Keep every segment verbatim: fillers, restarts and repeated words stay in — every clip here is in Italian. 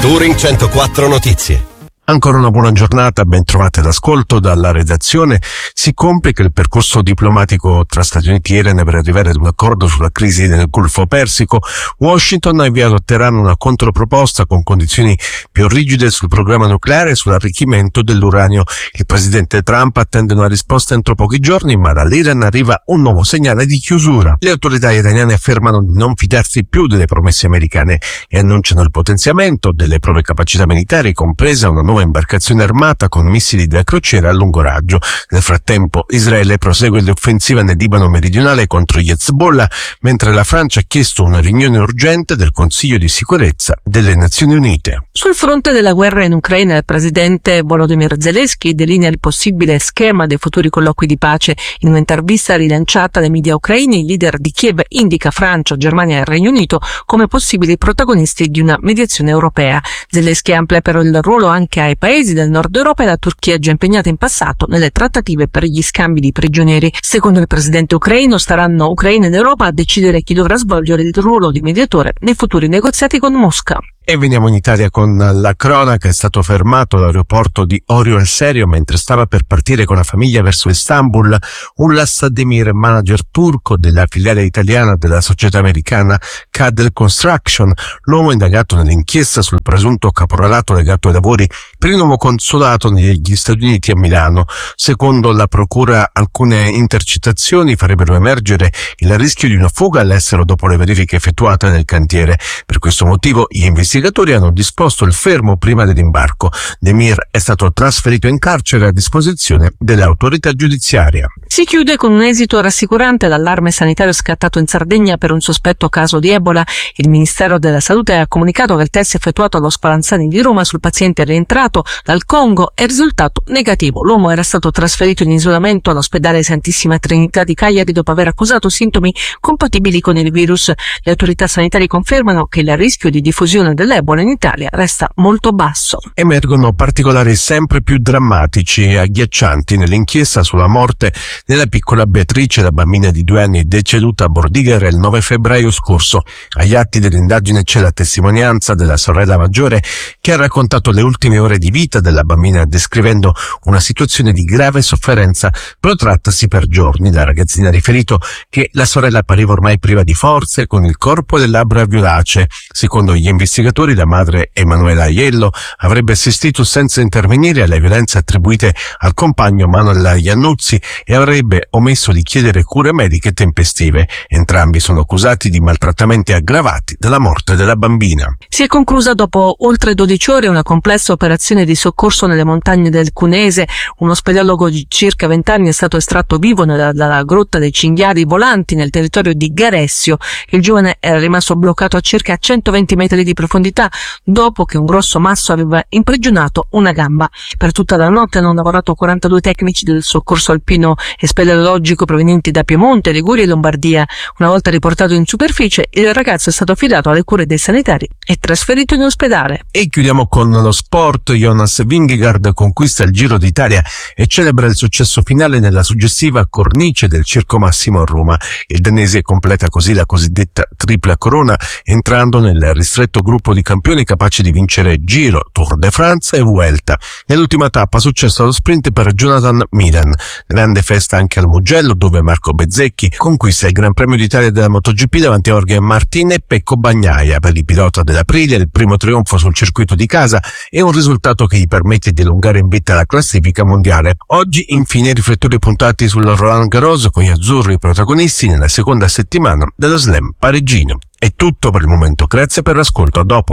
Touring centoquattro Notizie. Ancora una buona giornata, ben trovate d'ascolto dalla redazione. Si complica il percorso diplomatico tra Stati Uniti e Iran per arrivare ad un accordo sulla crisi nel Golfo Persico. Washington ha inviato a Teheran una controproposta con condizioni più rigide sul programma nucleare e sull'arricchimento dell'uranio. Il presidente Trump attende una risposta entro pochi giorni, ma dall'Iran arriva un nuovo segnale di chiusura. Le autorità iraniane affermano di non fidarsi più delle promesse americane e annunciano il potenziamento delle proprie capacità militari, compresa una nuova imbarcazione armata con missili da crociera a lungo raggio. Nel frattempo Israele prosegue l'offensiva nel Libano meridionale contro gli Hezbollah, mentre la Francia ha chiesto una riunione urgente del Consiglio di sicurezza delle Nazioni Unite. Sul fronte della guerra in Ucraina, il presidente Volodymyr Zelensky delinea il possibile schema dei futuri colloqui di pace. In un'intervista rilanciata dai media ucraini, il leader di Kiev indica Francia, Germania e Regno Unito come possibili protagonisti di una mediazione europea. Zelensky amplia però il ruolo anche ai paesi del nord Europa e la Turchia, già impegnata in passato nelle trattative per gli scambi di prigionieri. Secondo il presidente ucraino, staranno Ucraina ed Europa a decidere chi dovrà svolgere il ruolo di mediatore nei futuri negoziati con Mosca. E veniamo in Italia con la cronaca. È stato fermato all'aeroporto di Orio al Serio mentre stava per partire con la famiglia verso Istanbul un Lassademir, manager turco della filiale italiana della società americana Cadel Construction, l'uomo indagato nell'inchiesta sul presunto caporalato legato ai lavori per il nuovo consolato negli Stati Uniti a Milano. Secondo la procura, alcune intercettazioni farebbero emergere il rischio di una fuga all'estero dopo le verifiche effettuate nel cantiere. Per questo motivo gli investigatori I investigatori hanno disposto il fermo prima dell'imbarco. Demir è stato trasferito in carcere a disposizione dell'autorità giudiziaria. Si chiude con un esito rassicurante l'allarme sanitario scattato in Sardegna per un sospetto caso di Ebola. Il Ministero della Salute ha comunicato che il test effettuato allo Spallanzani di Roma sul paziente rientrato dal Congo è risultato negativo. L'uomo era stato trasferito in isolamento all'ospedale Santissima Trinità di Cagliari dopo aver accusato sintomi compatibili con il virus. Le autorità sanitarie confermano che il rischio di diffusione dell'Ebola in Italia resta molto basso. Emergono particolari sempre più drammatici e agghiaccianti nell'inchiesta sulla morte della piccola Beatrice, la bambina di due anni deceduta a Bordighera il nove febbraio scorso. Agli atti dell'indagine c'è la testimonianza della sorella maggiore che ha raccontato le ultime ore di vita della bambina, descrivendo una situazione di grave sofferenza protrattasi per giorni. La ragazzina ha riferito che la sorella appariva ormai priva di forze, con il corpo e le labbra violacee. Secondo gli investigatori, la madre Emanuela Aiello avrebbe assistito senza intervenire alle violenze attribuite al compagno Manuel Iannuzzi e avrebbe omesso di chiedere cure mediche tempestive. Entrambi sono accusati di maltrattamenti aggravati dalla morte della bambina. Si è conclusa dopo oltre dodici ore una complessa operazione di soccorso nelle montagne del Cuneese. Uno speleologo di circa venti anni è stato estratto vivo nella, dalla grotta dei Cinghiali Volanti nel territorio di Garessio. Il giovane era rimasto bloccato a circa centoventi metri di profondità dopo che un grosso masso aveva imprigionato una gamba. Per tutta la notte hanno lavorato quarantadue tecnici del soccorso alpino e speleologico provenienti da Piemonte, Liguria e Lombardia. Una volta riportato in superficie, il ragazzo è stato affidato alle cure dei sanitari e trasferito in ospedale. E chiudiamo con lo sport. Jonas Vingegaard conquista il Giro d'Italia e celebra il successo finale nella suggestiva cornice del Circo Massimo a Roma. Il danese completa così la cosiddetta tripla corona, entrando nel ristretto gruppo di campioni capaci di vincere Giro, Tour de France e Vuelta. Nell'ultima tappa successo allo sprint per Jonathan Milan. Grande festa anche al Mugello, dove Marco Bezzecchi conquista il Gran Premio d'Italia della MotoGP davanti a Jorge Martin e Pecco Bagnaia. Per il pilota dell'Aprilia il primo trionfo sul circuito di casa è un risultato che gli permette di allungare in vetta la classifica mondiale. Oggi infine i riflettori puntati sul Roland Garros con gli azzurri protagonisti nella seconda settimana dello Slam parigino. È tutto per il momento, grazie per l'ascolto, a dopo.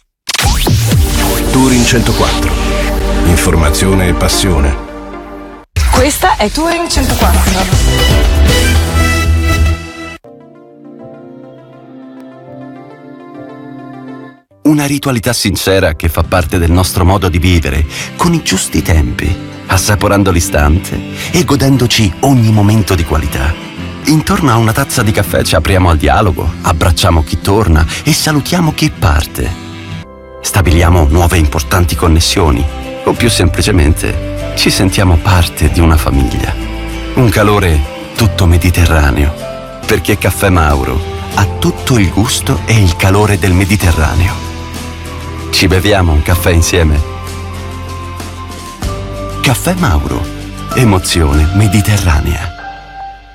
Touring centoquattro. Informazione e passione. Questa è Touring centoquattro. Una ritualità sincera che fa parte del nostro modo di vivere, con i giusti tempi, assaporando l'istante e godendoci ogni momento di qualità. Intorno a una tazza di caffè ci apriamo al dialogo, abbracciamo chi torna e salutiamo chi parte. Stabiliamo nuove importanti connessioni o più semplicemente ci sentiamo parte di una famiglia. Un calore tutto mediterraneo, perché Caffè Mauro ha tutto il gusto e il calore del Mediterraneo. Ci beviamo un caffè insieme? Caffè Mauro. Emozione mediterranea.